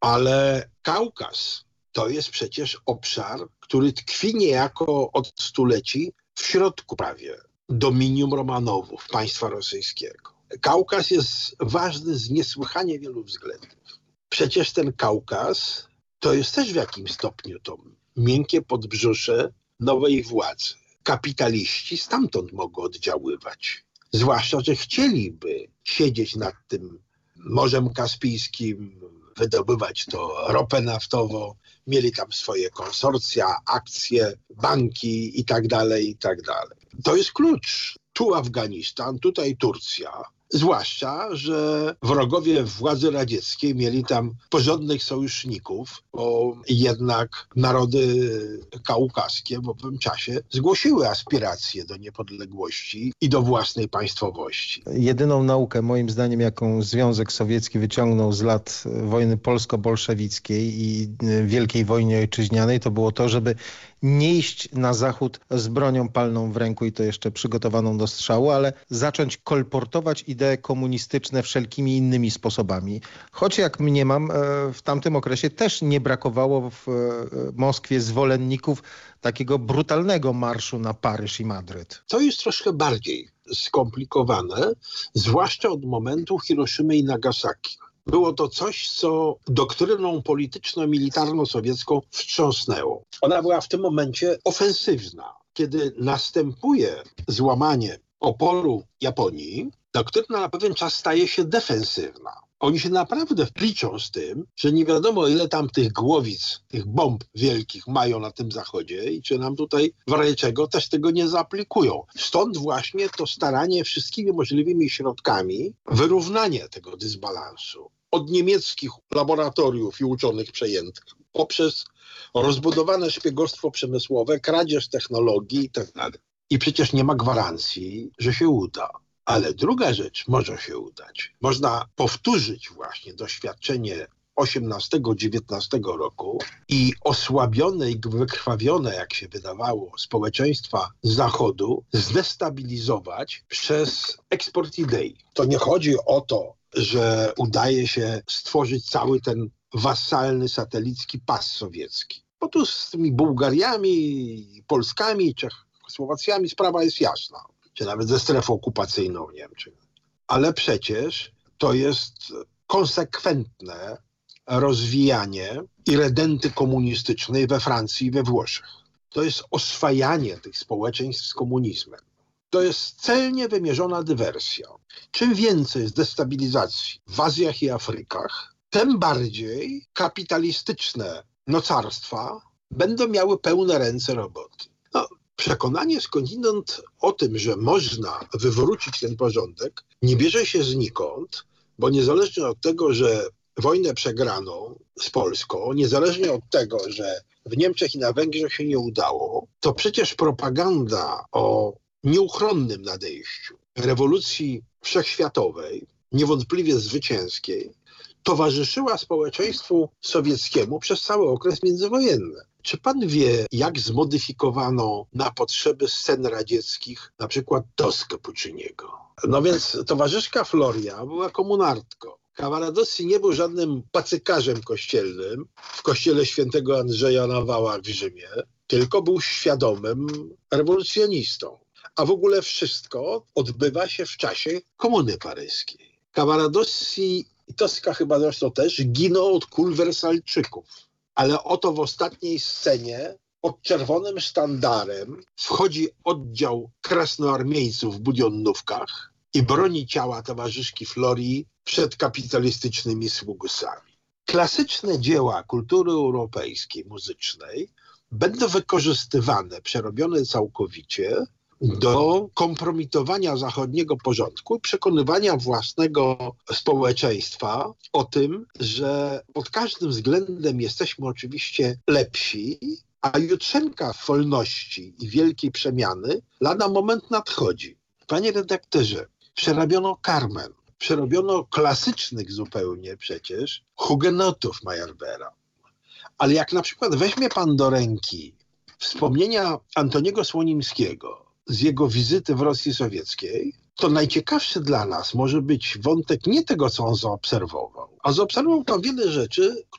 Ale Kaukaz to jest przecież obszar, który tkwi niejako od stuleci w środku prawie dominium Romanowów, państwa rosyjskiego. Kaukaz jest ważny z niesłychanie wielu względów. Przecież ten Kaukaz to jest też w jakimś stopniu to miękkie podbrzusze nowej władzy. Kapitaliści stamtąd mogą oddziaływać. Zwłaszcza, że chcieliby siedzieć nad tym Morzem Kaspijskim, wydobywać to ropę naftową, mieli tam swoje konsorcja, akcje, banki i tak dalej, i tak dalej. To jest klucz. Tu Afganistan, tutaj Turcja. Zwłaszcza, że wrogowie władzy radzieckiej mieli tam porządnych sojuszników, bo jednak narody kaukaskie w owym czasie zgłosiły aspiracje do niepodległości i do własnej państwowości. Jedyną naukę, moim zdaniem, jaką Związek Sowiecki wyciągnął z lat wojny polsko-bolszewickiej i Wielkiej Wojny Ojczyźnianej, to było to, żeby nie iść na zachód z bronią palną w ręku i to jeszcze przygotowaną do strzału, ale zacząć kolportować idee komunistyczne wszelkimi innymi sposobami. Choć jak mniemam, w tamtym okresie też nie brakowało w Moskwie zwolenników takiego brutalnego marszu na Paryż i Madryt. To jest troszkę bardziej skomplikowane, zwłaszcza od momentu Hiroszymy i Nagasaki. Było to coś, co doktryną polityczno-militarno-sowiecką wstrząsnęło. Ona była w tym momencie ofensywna. Kiedy następuje złamanie oporu Japonii, doktryna na pewien czas staje się defensywna. Oni się naprawdę liczą z tym, że nie wiadomo ile tam tych głowic, tych bomb wielkich mają na tym zachodzie i czy nam tutaj w razie czego też tego nie zaaplikują. Stąd właśnie to staranie wszystkimi możliwymi środkami wyrównanie tego dysbalansu. Od niemieckich laboratoriów i uczonych przejętych poprzez rozbudowane szpiegostwo przemysłowe, kradzież technologii itd. I przecież nie ma gwarancji, że się uda. Ale druga rzecz może się udać. Można powtórzyć właśnie doświadczenie 18-19 roku i osłabione i wykrwawione, jak się wydawało, społeczeństwa Zachodu zdestabilizować przez eksport idei. To nie chodzi o to, że udaje się stworzyć cały ten wasalny, satelicki pas sowiecki. Bo tu z tymi Bułgariami, Polskami, Czechosłowacjami sprawa jest jasna. Czy nawet ze strefą okupacyjną Niemczech. Ale przecież to jest konsekwentne rozwijanie iredenty komunistycznej we Francji i we Włoszech. To jest oswajanie tych społeczeństw z komunizmem. To jest celnie wymierzona dywersja. Czym więcej jest destabilizacji w Azjach i Afrykach, tym bardziej kapitalistyczne mocarstwa będą miały pełne ręce roboty. Przekonanie skądinąd o tym, że można wywrócić ten porządek, nie bierze się znikąd, bo niezależnie od tego, że wojnę przegrano z Polską, niezależnie od tego, że w Niemczech i na Węgrzech się nie udało, to przecież propaganda o nieuchronnym nadejściu rewolucji wszechświatowej, niewątpliwie zwycięskiej, towarzyszyła społeczeństwu sowieckiemu przez cały okres międzywojenny. Czy pan wie, jak zmodyfikowano na potrzeby scen radzieckich na przykład Toskę Pucciniego? No więc towarzyszka Floria była komunartką. Cavaradossi nie był żadnym pacykarzem kościelnym w kościele świętego Andrzeja na Wałach w Rzymie, tylko był świadomym rewolucjonistą. A w ogóle wszystko odbywa się w czasie Komuny Paryskiej. Cavaradossi i Toska chyba zresztą też giną od kul wersalczyków. Ale oto w ostatniej scenie pod czerwonym sztandarem wchodzi oddział krasnoarmiejców w budionnówkach i broni ciała towarzyszki Florii przed kapitalistycznymi sługusami. Klasyczne dzieła kultury europejskiej, muzycznej będą wykorzystywane, przerobione całkowicie do kompromitowania zachodniego porządku i przekonywania własnego społeczeństwa o tym, że pod każdym względem jesteśmy oczywiście lepsi, a jutrzenka wolności i wielkiej przemiany lada moment nadchodzi. Panie redaktorze, przerobiono Carmen, przerobiono klasycznych zupełnie przecież hugenotów Meyerbeera. Ale jak na przykład weźmie pan do ręki wspomnienia Antoniego Słonimskiego z jego wizyty w Rosji Sowieckiej, to najciekawszy dla nas może być wątek nie tego, co on zaobserwował, a zaobserwował tam wiele rzeczy,